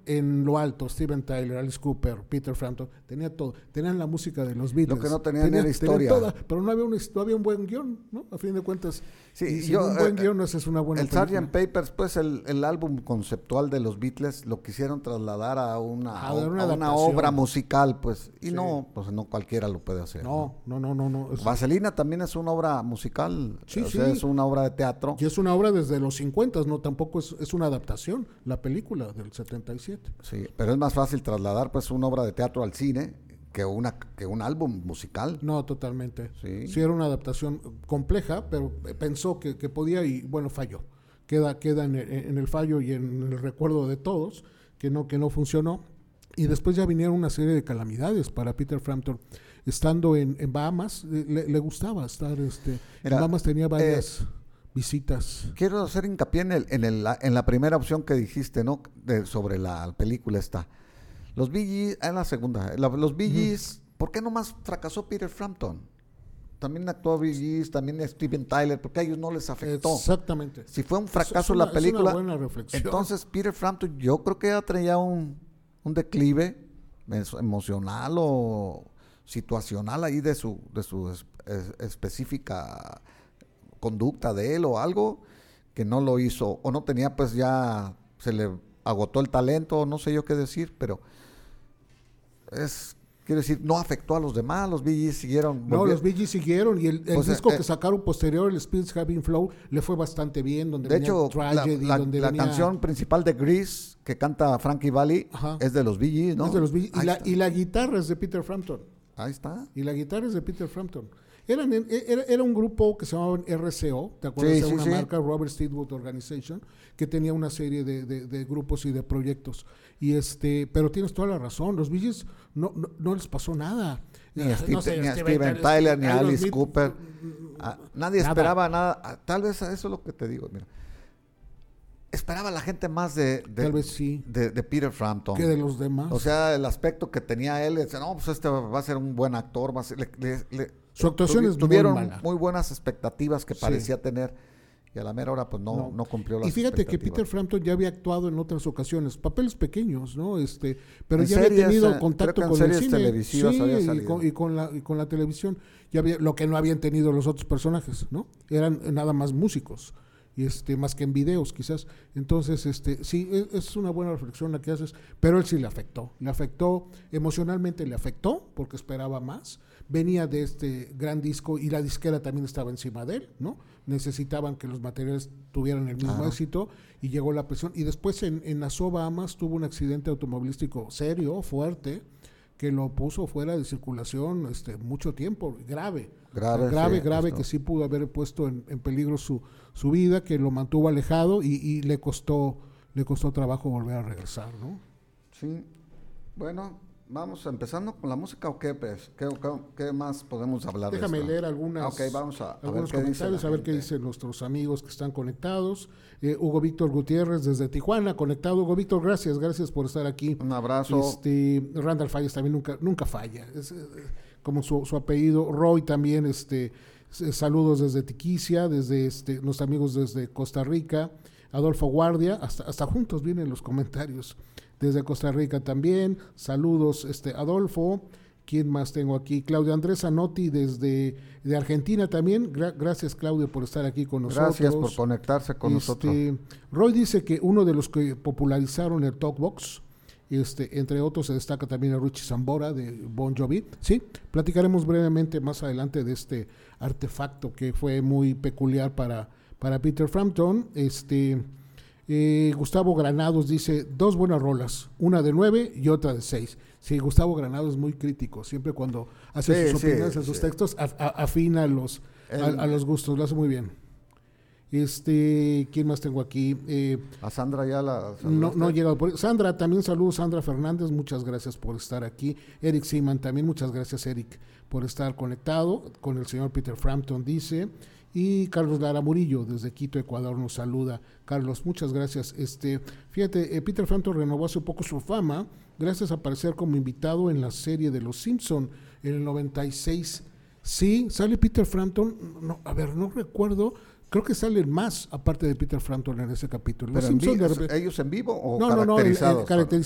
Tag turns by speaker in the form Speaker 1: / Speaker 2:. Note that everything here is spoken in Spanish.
Speaker 1: en lo alto, Steven Tyler, Alice Cooper, Peter Frampton, tenía todo, tenían la música de los Beatles.
Speaker 2: Lo que no tenían era historia.
Speaker 1: Toda, pero no había un buen guión, ¿no? A fin de cuentas, un buen guión, esa es una buena
Speaker 2: el
Speaker 1: película.
Speaker 2: Sgt. Papers, pues el álbum conceptual de los Beatles lo quisieron trasladar a una obra musical, pues, y no cualquiera lo puede hacer.
Speaker 1: No.
Speaker 2: Vaselina también es una obra musical, es una obra de teatro.
Speaker 1: Y es una obra desde los 50, no, tampoco es una adaptación, la película del 77.
Speaker 2: Sí, pero es más fácil trasladar pues una obra de teatro al cine que un álbum musical.
Speaker 1: No, totalmente.
Speaker 2: Sí,
Speaker 1: era una adaptación compleja, pero pensó que podía y bueno, falló. Queda en el fallo y en el recuerdo de todos que no funcionó. Y después ya vinieron una serie de calamidades para Peter Frampton. Estando en Bahamas, le gustaba estar, en Bahamas tenía varias visitas.
Speaker 2: Quiero hacer hincapié en la primera opción que dijiste, ¿no? Sobre la película esta. Los Bee Gees, en la segunda, los Bee Gees, ¿por qué nomás fracasó Peter Frampton? También actuó Bee Gees, también Steven Tyler, porque a ellos no les afectó.
Speaker 1: Exactamente.
Speaker 2: Si fue un fracaso la película,
Speaker 1: es una buena reflexión.
Speaker 2: Entonces Peter Frampton yo creo que ya traía un declive emocional o situacional ahí de su específica conducta de él o algo que no lo hizo, o no tenía, pues ya se le agotó el talento, no sé yo qué decir, pero quiero decir, no afectó a los demás, los Bee Gees siguieron.
Speaker 1: Los Bee Gees siguieron y el
Speaker 2: pues
Speaker 1: disco que sacaron posterior, el Spirits Having Flow, le fue bastante bien, donde
Speaker 2: de hecho,
Speaker 1: Tragedy,
Speaker 2: la canción principal de Grease, que canta Frankie Valli, es de los Bee Gees, ¿no?
Speaker 1: Es de los Bee Gees, y la guitarra es de Peter Frampton.
Speaker 2: Ahí está.
Speaker 1: Y la guitarra es de Peter Frampton. Era un grupo que se llamaba RCO, ¿te acuerdas? Era una marca, Robert Stigwood Organization, que tenía una serie de grupos y de proyectos. Pero tienes toda la razón, los Bee Gees no les pasó nada.
Speaker 2: Ni a Steven Tyler, ni a Alice Cooper. Nadie esperaba nada. Tal vez eso es lo que te digo, mira. Esperaba la gente más
Speaker 1: tal vez sí,
Speaker 2: de Peter Frampton
Speaker 1: que de los demás.
Speaker 2: O sea, el aspecto que tenía él, no, pues va a ser un buen actor,
Speaker 1: su actuación es
Speaker 2: tuvieron
Speaker 1: muy mala.
Speaker 2: Muy buenas expectativas que parecía tener, y a la mera hora pues no cumplió las expectativas.
Speaker 1: Y fíjate que Peter Frampton ya había actuado en otras ocasiones, papeles pequeños, ¿no? Pero ya había tenido contacto con el cine,
Speaker 2: televisivas había salido.
Speaker 1: y con la televisión, ya había, lo que no habían tenido los otros personajes, ¿no? Eran nada más músicos. Y más que en videos quizás. Entonces, sí, es una buena reflexión la que haces, pero él sí le afectó emocionalmente, le afectó porque esperaba más, venía de este gran disco y la disquera también estaba encima de él, ¿no? Necesitaban que los materiales tuvieran el mismo éxito y llegó la presión, y después en Nassau, Bahamas, tuvo un accidente automovilístico serio, fuerte, que lo puso fuera de circulación mucho tiempo, grave, que sí pudo haber puesto en peligro su vida, que lo mantuvo alejado y le costó trabajo volver a regresar, ¿no?
Speaker 2: Sí, bueno, vamos empezando con la música, ¿o qué, pues? ¿Qué más podemos hablar?
Speaker 1: Déjame leer algunos comentarios, a ver qué dicen nuestros amigos que están conectados. Hugo Víctor Gutiérrez desde Tijuana, conectado. Hugo Víctor, gracias por estar aquí. Un
Speaker 2: abrazo.
Speaker 1: Randall Falles también nunca falla, es como su apellido. Roy también, saludos desde Tiquicia, desde nuestros amigos desde Costa Rica. Adolfo Guardia, hasta juntos vienen los comentarios. Desde Costa Rica también, saludos Adolfo. ¿Quién más tengo aquí? Claudio Andrés Zanotti de Argentina también. Gracias, Claudio, por estar aquí con nosotros.
Speaker 2: Gracias por conectarse con nosotros.
Speaker 1: Roy dice que uno de los que popularizaron el Talkbox, entre otros se destaca también a Richie Sambora de Bon Jovi. Sí, platicaremos brevemente más adelante de este artefacto que fue muy peculiar para Peter Frampton. Gustavo Granados dice 2 buenas rolas, una de 9 y otra de 6. Sí, Gustavo Granados es muy crítico, siempre cuando hace sus opiniones en sus textos afina a los gustos, lo hace muy bien. ¿Quién más tengo aquí?
Speaker 2: A Sandra ya la
Speaker 1: no ha llegado por Sandra, también saludos. Sandra Fernández, muchas gracias por estar aquí. Eric Seaman también, muchas gracias, Eric, por estar conectado con el señor Peter Frampton, dice. Y Carlos Lara Murillo desde Quito, Ecuador, nos saluda. Carlos, muchas gracias. Fíjate, Peter Frampton renovó hace poco su fama gracias a aparecer como invitado en la serie de Los Simpson en el 96. Sí, sale Peter Frampton, no recuerdo, creo que salen más aparte de Peter Frampton en ese capítulo.
Speaker 2: ¿Pero ellos en vivo o caracterizados?